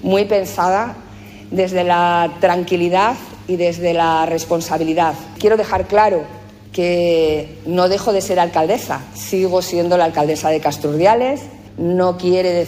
muy pensada desde la tranquilidad y desde la responsabilidad. Quiero dejar claro que no dejo de ser alcaldesa, sigo siendo la alcaldesa de Castro Urdiales. No quiere decir